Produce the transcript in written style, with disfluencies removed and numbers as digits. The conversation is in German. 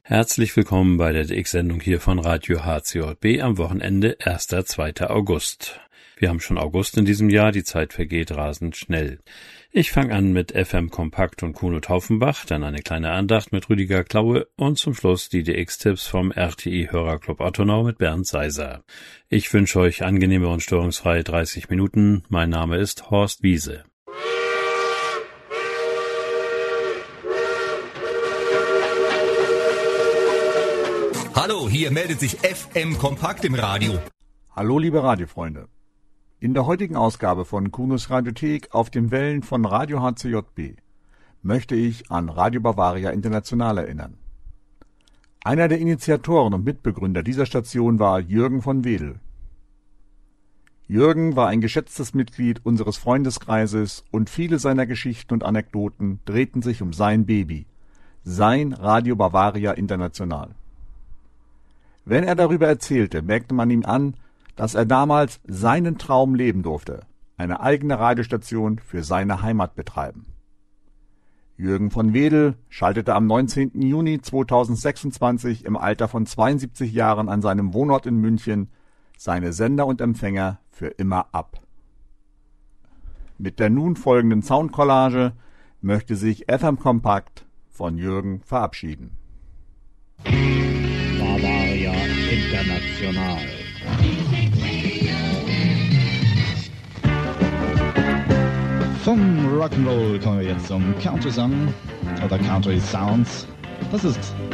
Herzlich willkommen bei der DX-Sendung hier von Radio HCJB am Wochenende 1. 2. August. Wir haben schon August in diesem Jahr, die Zeit vergeht rasend schnell. Ich fange an mit FM Kompakt und Kuno Taufenbach, dann eine kleine Andacht mit Rüdiger Klaue und zum Schluss die DX-Tipps vom RTI-Hörerclub Ottonau mit Bernd Seiser. Ich wünsche euch angenehme und störungsfreie 30 Minuten. Mein Name ist Horst Wiese. Hallo, hier meldet sich FM Kompakt im Radio. Hallo liebe Radiofreunde. In der heutigen Ausgabe von Kunos Radiothek auf den Wellen von Radio HCJB möchte ich an Radio Bavaria International erinnern. Einer der Initiatoren und Mitbegründer dieser Station war Jürgen von Wedel. Jürgen war ein geschätztes Mitglied unseres Freundeskreises und viele seiner Geschichten und Anekdoten drehten sich um sein Baby, sein Radio Bavaria International. Wenn er darüber erzählte, merkte man ihm an, dass er damals seinen Traum leben durfte, eine eigene Radiostation für seine Heimat betreiben. Jürgen von Wedel schaltete am 19. Juni 2026 im Alter von 72 Jahren an seinem Wohnort in München seine Sender und Empfänger für immer ab. Mit der nun folgenden Soundcollage möchte sich FM Kompakt von Jürgen verabschieden. Bavaria International. Vom Rock'n'Roll kommen wir jetzt zum Country-Song oder Country Sounds. Das ist